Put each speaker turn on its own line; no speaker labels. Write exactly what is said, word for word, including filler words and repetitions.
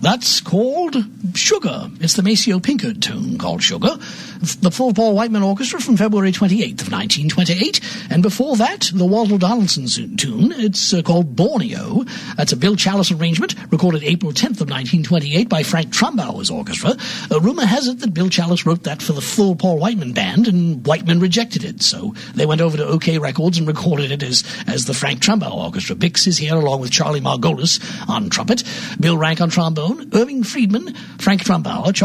That's called Sugar. It's the Maceo Pinkard tune called Sugar. The full Paul Whiteman Orchestra from February twenty-eighth of nineteen twenty-eight. And before that, the Walter Donaldson tune. It's uh, called Borneo. That's a Bill Chalice arrangement, recorded April tenth of nineteen twenty-eight by Frank Trumbauer's orchestra. A rumor has it that Bill Chalice wrote that for the full Paul Whiteman band, and Whiteman rejected it. So they went over to OK Records and recorded it as, as the Frank Trumbauer Orchestra. Bix is here along with Charlie Margolis on trumpet, Bill Rank on trombone, Irving Friedman, Frank Trumbauer,